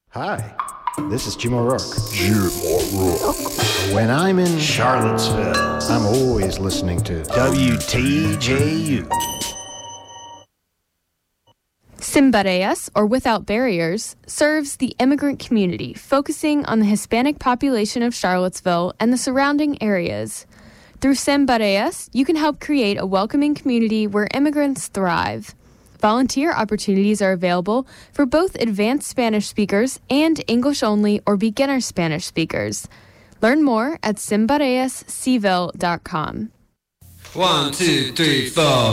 Hi, this is Jim O'Rourke. Jim O'Rourke. When I'm in Charlottesville, I'm always listening to WTJU. Sin Barreras, or Without Barriers, serves the immigrant community, focusing on the Hispanic population of Charlottesville and the surrounding areas. Through Sin Barreras, you can help create a welcoming community where immigrants thrive. Volunteer opportunities are available for both advanced Spanish speakers and English-only or beginner Spanish speakers. Learn more at sinbarreascville.com. 1, 2, 3, 4